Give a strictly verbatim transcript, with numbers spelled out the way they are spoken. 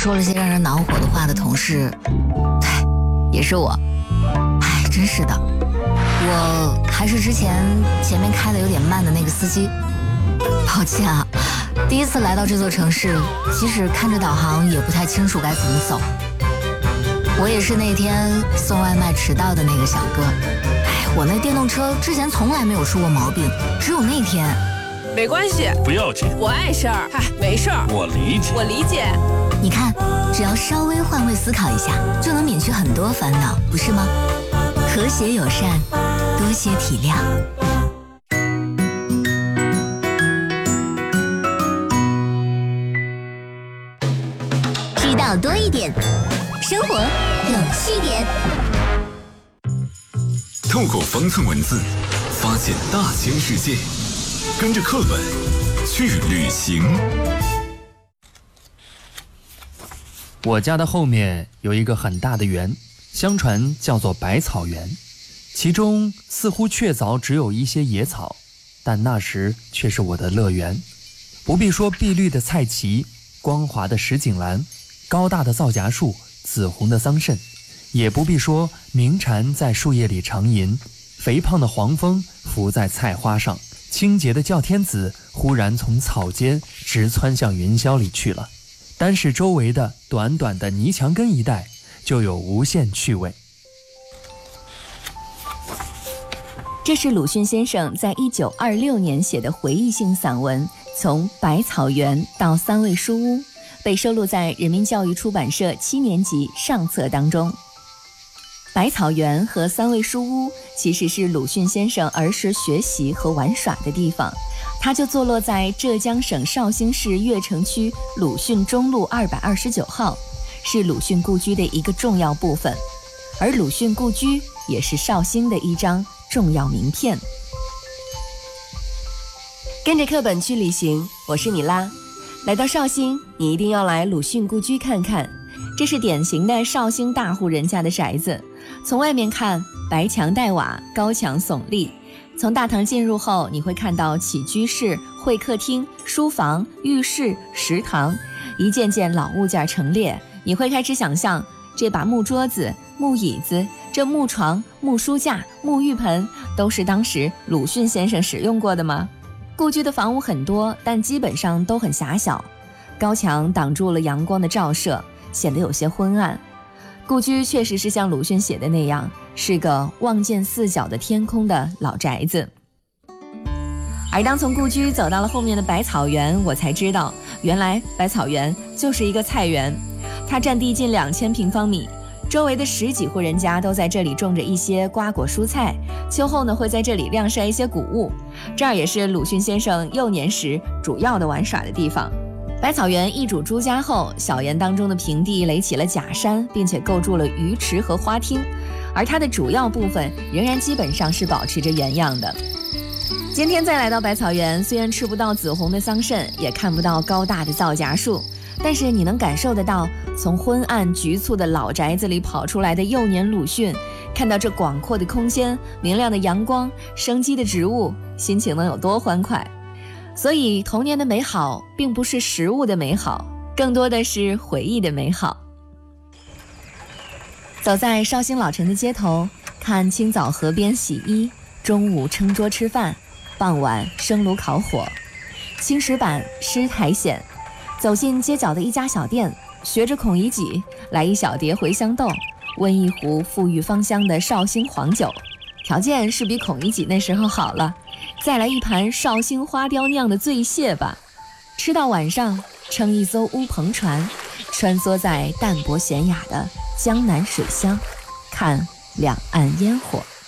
说了些让人恼火的话的同事，唉，也是我。唉，真是的，我还是之前前面开的有点慢的那个司机。抱歉啊，第一次来到这座城市，即使看着导航也不太清楚该怎么走。我也是那天送外卖迟到的那个小哥。唉，我那电动车之前从来没有出过毛病，只有那天。 没关系， 不要紧， 我碍事儿。嗨，没事儿， 我理解， 我理解。 你看，只要稍微换位思考一下，就能免去很多烦恼，不是吗？和谐友善，多些体谅。 知道多一点，生活有趣点。 透过方寸文字，发现大千世界，跟着课本去旅行。 我家的后面有一个很大的园，相传叫做百草园，其中似乎确凿只有一些野草，但那时却是我的乐园。不必说碧绿的菜畦，光滑的石井兰，高大的皂荚树，紫红的桑葚，也不必说鸣蝉在树叶里长吟，肥胖的黄蜂伏在菜花上，清洁的叫天子忽然从草间直窜向云霄里去了。单是周围的短短的泥墙根一带，就有无限趣味。 这是鲁迅先生在一九二六年写的回忆性散文《从百草园到三味书屋》，被收录在人民教育出版社七年级上册当中。百草园和三味书屋其实是鲁迅先生儿时学习和玩耍的地方，它就坐落在浙江省绍兴市越城区鲁迅中路二百二十九号，是鲁迅故居的一个重要部分，而鲁迅故居也是绍兴的一张重要名片。跟着课本去旅行，我是米拉。来到绍兴，你一定要来鲁迅故居看看，这是典型的绍兴大户人家的宅子。从外面看，白墙带瓦，高墙耸立。从大堂进入后，你会看到起居室、会客厅、书房、浴室、食堂，一件件老物件陈列。你会开始想象，这把木桌子、木椅子，这木床、木书架、木浴盆，都是当时鲁迅先生使用过的吗？故居的房屋很多，但基本上都很狭小，高墙挡住了阳光的照射，显得有些昏暗。故居确实是像鲁迅写的那样，是个望见四角的天空的老宅子。而当从故居走到了后面的百草园，我才知道，原来百草园就是一个菜园，它占地近两千平方米，周围的十几户人家都在这里种着一些瓜果蔬菜，秋后呢会在这里晾晒一些谷物，这儿也是鲁迅先生幼年时主要的玩耍的地方。百草园易主朱家后，小园当中的平地垒起了假山，并且构筑了鱼池和花厅，而它的主要部分仍然基本上是保持着原样的。今天再来到百草园，虽然吃不到紫红的桑葚，也看不到高大的皂荚树，但是你能感受得到，从昏暗局促的老宅子里跑出来的幼年鲁迅，看到这广阔的空间、明亮的阳光、生机的植物，心情能有多欢快。所以童年的美好并不是食物的美好，更多的是回忆的美好。走在绍兴老城的街头，看清早河边洗衣，中午撑桌吃饭，傍晚生炉烤火，青石板湿苔藓。走进街角的一家小店，学着孔乙己来一小碟茴香豆，温一壶馥郁芳香的绍兴黄酒，条件是比孔乙己那时候好了，再来一盘绍兴花雕酿的醉蟹吧。吃到晚上，乘一艘乌篷船，穿梭在淡泊闲雅的江南水乡，看两岸烟火。